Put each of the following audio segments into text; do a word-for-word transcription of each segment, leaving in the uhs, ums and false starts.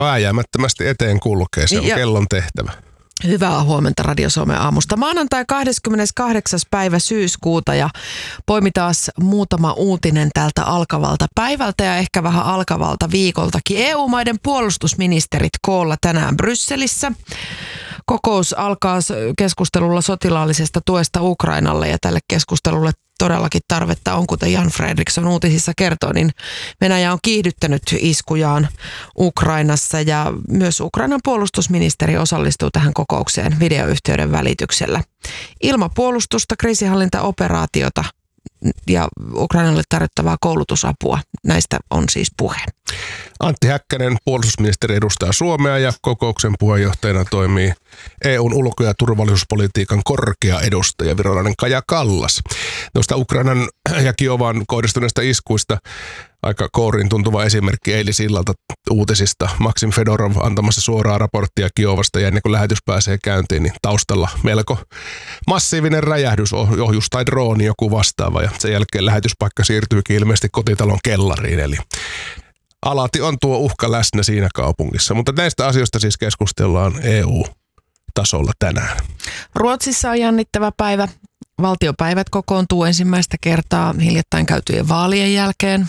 Vääjäämättömästi eteen kulkee, se on Ja kellon tehtävä. Hyvää huomenta Radio Suomen aamusta. Maanantai kahdeskymmeneskahdeksas päivä syyskuuta ja poimi taas muutama uutinen tältä alkavalta päivältä ja ehkä vähän alkavalta viikoltakin. E U-maiden puolustusministerit koolla tänään Brysselissä. Kokous alkaa keskustelulla sotilaallisesta tuesta Ukrainalle ja tälle keskustelulle todellakin tarvetta on, kuten Jan Fredriksson uutisissa kertoo, niin Venäjä on kiihdyttänyt iskujaan Ukrainassa ja myös Ukrainan puolustusministeri osallistuu tähän kokoukseen videoyhteyden välityksellä. Ilmapuolustusta, kriisinhallintaoperaatiota ja Ukrainalle tarjottavaa koulutusapua, näistä on siis puhe. Antti Häkkänen, puolustusministeri, edustaa Suomea ja kokouksen puheenjohtajana toimii E U:n ulko- ja turvallisuuspolitiikan korkea edustaja virolainen Kaja Kallas. Noista Ukrainan ja Kiovan kohdistuneista iskuista aika kouriin tuntuva esimerkki eilisillalta uutisista. Maksim Fedorov antamassa suoraa raporttia Kiovasta ja ennen kuin lähetys pääsee käyntiin, niin taustalla melko massiivinen räjähdysohjus tai drooni, joku vastaava. Ja sen jälkeen lähetyspaikka siirtyykin ilmeisesti kotitalon kellariin, eli alati on tuo uhka läsnä siinä kaupungissa, mutta näistä asioista siis keskustellaan E U-tasolla tänään. Ruotsissa on jännittävä päivä. Valtiopäivät kokoontuu ensimmäistä kertaa hiljattain käytyjen vaalien jälkeen.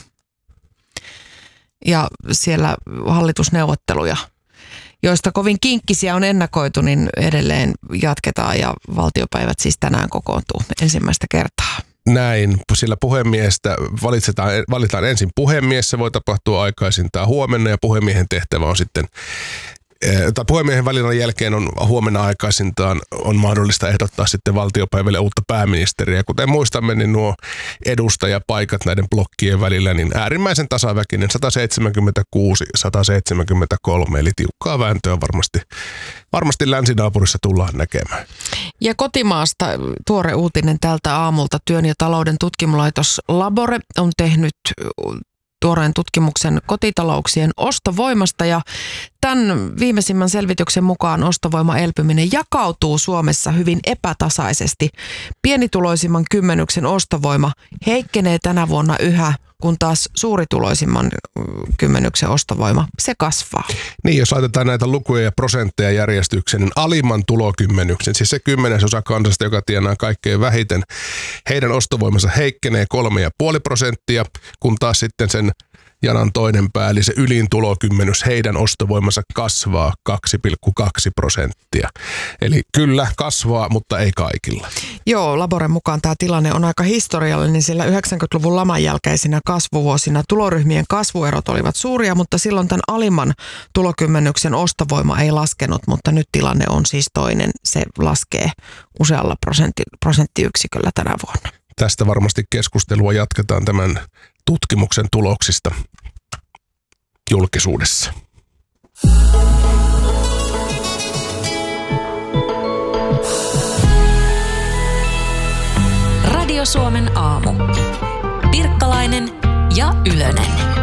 Ja siellä hallitusneuvotteluja, joista kovin kinkkisiä on ennakoitu, niin edelleen jatketaan ja valtiopäivät siis tänään kokoontuu ensimmäistä kertaa. Näin, sillä puhemiestä valitsetaan, valitaan ensin puhemies, se voi tapahtua aikaisintaan huomenna ja puhemiehen tehtävä on sitten, tai puhemiehen valinnan jälkeen on huomenna aikaisintaan on mahdollista ehdottaa sitten valtiopäiville uutta pääministeriä. Kuten muistamme, niin nuo edustajapaikat näiden blokkien välillä, niin äärimmäisen tasaväkinen sata seitsemänkymmentäkuusi sata seitsemänkymmentäkolme, eli tiukkaa vääntöä varmasti, varmasti länsinaapurissa tullaan näkemään. Ja kotimaasta tuore uutinen tältä aamulta. Työn ja talouden tutkimulaitos Labore on tehnyt tuoreen tutkimuksen kotitalouksien ostovoimasta ja tämän viimeisimmän selvityksen mukaan ostovoiman elpyminen jakautuu Suomessa hyvin epätasaisesti. Pienituloisimman kymmenyksen ostovoima heikkenee tänä vuonna yhä, kun taas suurituloisimman kymmenyksen ostovoima, se kasvaa. Niin, jos laitetaan näitä lukuja ja prosentteja järjestykseen, niin alimman tulokymmenyksen, siis se kymmenesosa kansasta, joka tienaa kaikkein vähiten, heidän ostovoimansa heikkenee kolme pilkku viisi prosenttia, kun taas sitten sen janan toinen pää, eli se ylin tulokymmenys, heidän ostovoimansa kasvaa kaksi pilkku kaksi prosenttia. Eli kyllä kasvaa, mutta ei kaikilla. Joo, Laboren mukaan tämä tilanne on aika historiallinen, sillä yhdeksänkymmentäluvun laman jälkeisinä kasvuvuosina tuloryhmien kasvuerot olivat suuria, mutta silloin tämän alimman tulokymmenyksen ostovoima ei laskenut, mutta nyt tilanne on siis toinen. Se laskee usealla prosentti, prosenttiyksiköllä tänä vuonna. Tästä varmasti keskustelua jatketaan tämän tutkimuksen tuloksista julkisuudessa. Radio Suomen aamu. Pirkkalainen ja Ylönen.